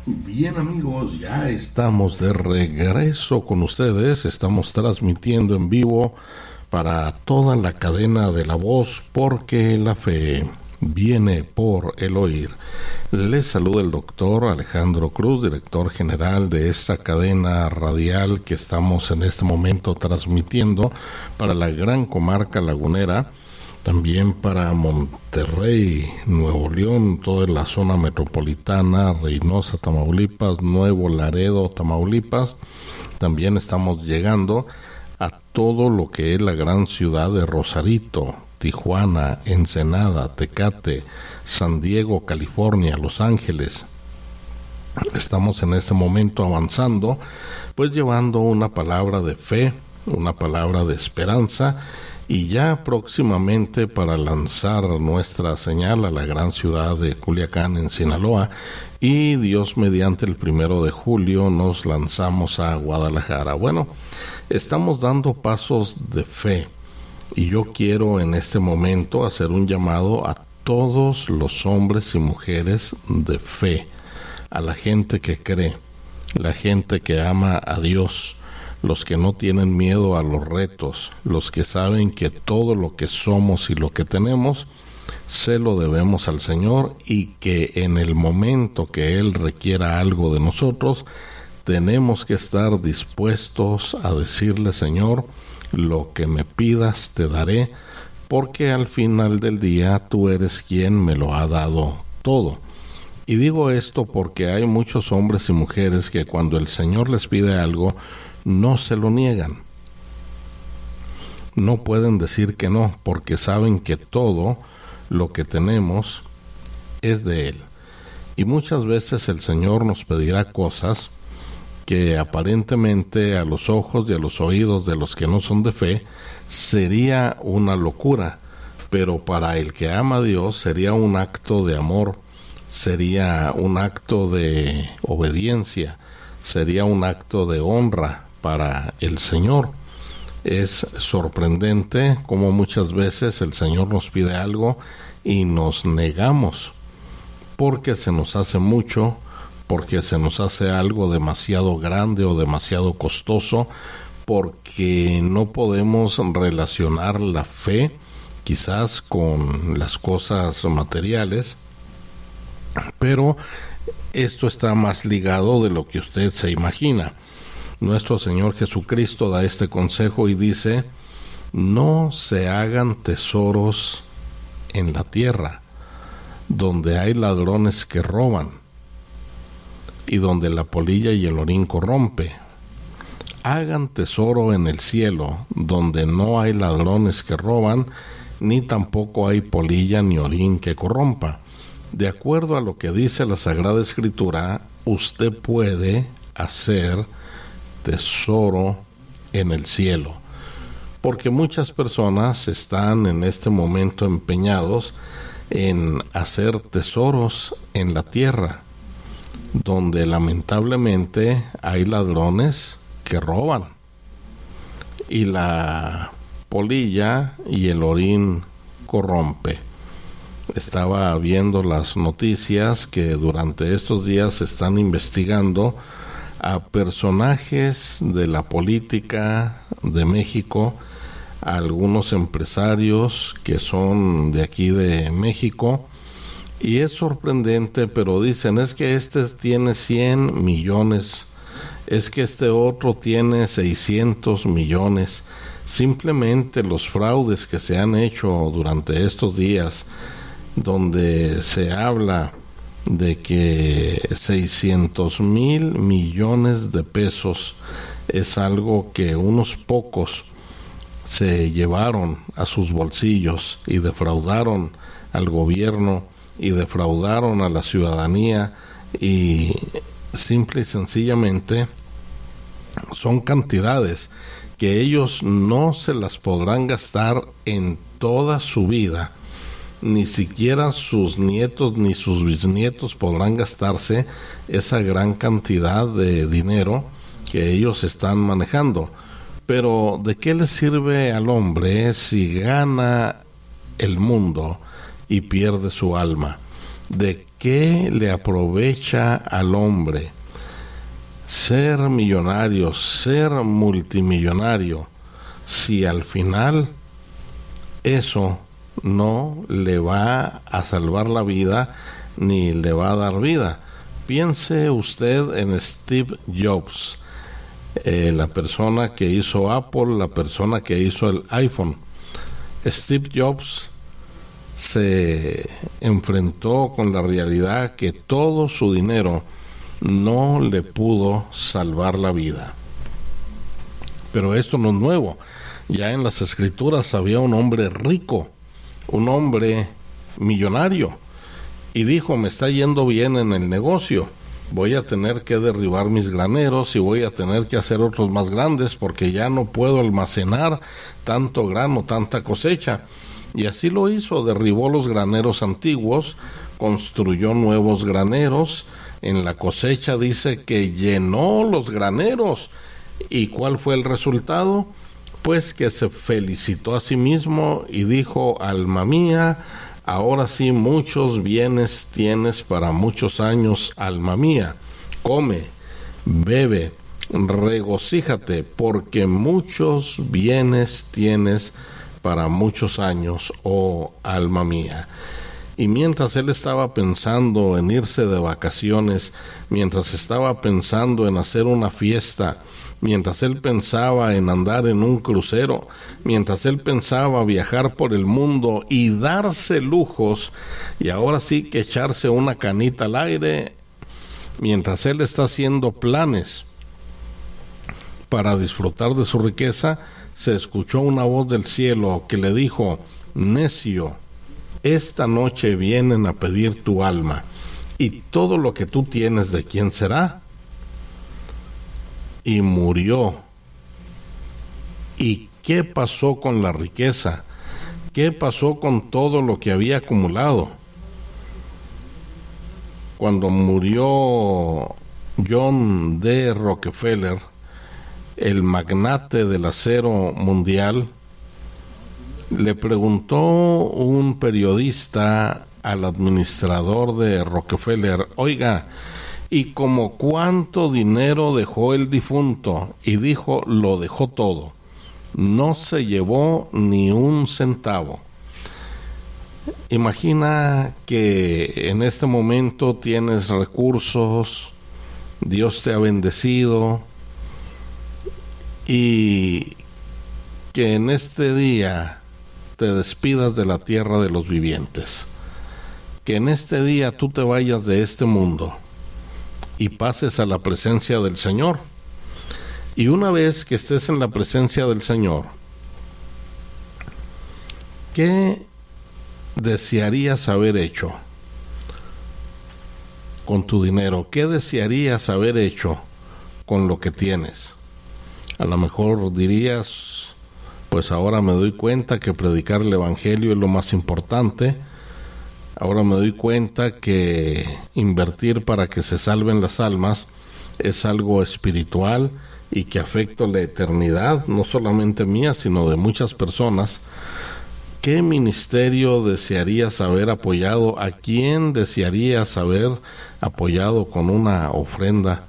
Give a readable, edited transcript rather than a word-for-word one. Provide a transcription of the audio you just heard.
Bien amigos, ya estamos de regreso con ustedes, estamos transmitiendo en vivo para toda la cadena de la voz porque la fe viene por el oír. Les saluda el doctor Alejandro Cruz, director general de esta cadena radial que estamos en este momento transmitiendo para la gran comarca lagunera, también para Monterrey, Nuevo León, toda la zona metropolitana, Reynosa, Tamaulipas, Nuevo Laredo, Tamaulipas. También estamos llegando a todo lo que es la gran ciudad de Rosarito, Tijuana, Ensenada, Tecate, San Diego, California, Los Ángeles. Estamos en este momento avanzando, pues llevando una palabra de fe, una palabra de esperanza, y ya próximamente para lanzar nuestra señal a la gran ciudad de Culiacán en Sinaloa, y Dios mediante el 1 de julio nos lanzamos a Guadalajara. Bueno, estamos dando pasos de fe y yo quiero en este momento hacer un llamado a todos los hombres y mujeres de fe, a la gente que cree, la gente que ama a Dios, los que no tienen miedo a los retos, los que saben que todo lo que somos y lo que tenemos se lo debemos al Señor, y que en el momento que Él requiera algo de nosotros tenemos que estar dispuestos a decirle: Señor, lo que me pidas te daré, porque al final del día tú eres quien me lo ha dado todo. Y digo esto porque hay muchos hombres y mujeres que cuando el Señor les pide algo no se lo niegan. No pueden decir que no, porque saben que todo lo que tenemos es de Él. Y muchas veces el Señor nos pedirá cosas que aparentemente a los ojos y a los oídos de los que no son de fe sería una locura, pero para el que ama a Dios sería un acto de amor, sería un acto de obediencia, sería un acto de honra para el Señor. Es sorprendente cómo muchas veces el Señor nos pide algo y nos negamos porque se nos hace mucho, porque se nos hace algo demasiado grande o demasiado costoso, porque no podemos relacionar la fe quizás con las cosas materiales, pero esto está más ligado de lo que usted se imagina. Nuestro Señor Jesucristo da este consejo y dice: no se hagan tesoros en la tierra, donde hay ladrones que roban, y donde la polilla y el orín corrompe. Hagan tesoro en el cielo, donde no hay ladrones que roban, ni tampoco hay polilla ni orín que corrompa. De acuerdo a lo que dice la Sagrada Escritura, usted puede hacer tesoro en el cielo, porque muchas personas están en este momento empeñados en hacer tesoros en la tierra, donde lamentablemente hay ladrones que roban, y la polilla y el orín corrompe. Estaba viendo las noticias que durante estos días se están investigando a personajes de la política de México, a algunos empresarios que son de aquí de México, y es sorprendente, pero dicen: es que este tiene 100 millones, es que este otro tiene 600 millones. Simplemente los fraudes que se han hecho durante estos días, donde se habla de que 600,000 millones de pesos es algo que unos pocos se llevaron a sus bolsillos y defraudaron al gobierno y defraudaron a la ciudadanía, y simple y sencillamente son cantidades que ellos no se las podrán gastar en toda su vida. Ni siquiera sus nietos ni sus bisnietos podrán gastarse esa gran cantidad de dinero que ellos están manejando. Pero ¿de qué le sirve al hombre si gana el mundo y pierde su alma? ¿De qué le aprovecha al hombre ser millonario, ser multimillonario, si al final eso no le va a salvar la vida ni le va a dar vida? Piense usted en Steve Jobs, la persona que hizo Apple, la persona que hizo el iPhone. Steve Jobs se enfrentó con la realidad que todo su dinero no le pudo salvar la vida. Pero esto no es nuevo. Ya en las Escrituras había un hombre rico, un hombre millonario, y dijo: me está yendo bien en el negocio, voy a tener que derribar mis graneros y voy a tener que hacer otros más grandes porque ya no puedo almacenar tanto grano, tanta cosecha. Y así lo hizo, derribó los graneros antiguos, construyó nuevos graneros. En la cosecha dice que llenó los graneros. ¿Y cuál fue el resultado? Pues que se felicitó a sí mismo y dijo: alma mía, ahora sí muchos bienes tienes para muchos años, alma mía. Come, bebe, regocíjate, porque muchos bienes tienes para muchos años, oh alma mía. Y mientras él estaba pensando en irse de vacaciones, mientras estaba pensando en hacer una fiesta, mientras él pensaba en andar en un crucero, mientras él pensaba viajar por el mundo y darse lujos, y ahora sí que echarse una canita al aire, mientras él está haciendo planes para disfrutar de su riqueza, se escuchó una voz del cielo que le dijo: necio, esta noche vienen a pedir tu alma, y todo lo que tú tienes, ¿de quién será? Y murió. ¿Y qué pasó con la riqueza? ¿Qué pasó con todo lo que había acumulado? Cuando murió John D. Rockefeller, el magnate del acero mundial, le preguntó un periodista al administrador de Rockefeller: oiga, ¿y como cuánto dinero dejó el difunto? Y dijo: lo dejó todo, no se llevó ni un centavo. Imagina que en este momento tienes recursos, Dios te ha bendecido, y que en este día te despidas de la tierra de los vivientes, que en este día tú te vayas de este mundo y pases a la presencia del Señor. Y una vez que estés en la presencia del Señor, ¿qué desearías haber hecho con tu dinero? ¿Qué desearías haber hecho con lo que tienes? A lo mejor dirías: pues ahora me doy cuenta que predicar el Evangelio es lo más importante. Ahora me doy cuenta que invertir para que se salven las almas es algo espiritual y que afecta la eternidad, no solamente mía, sino de muchas personas. ¿Qué ministerio desearías haber apoyado? ¿A quién desearías haber apoyado con una ofrenda